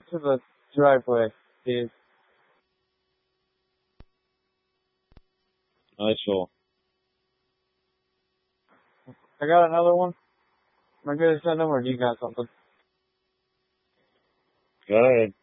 to the driveway, Steve. Alright, sure. I got another one. Am I good to send them, or do you got something? Go ahead.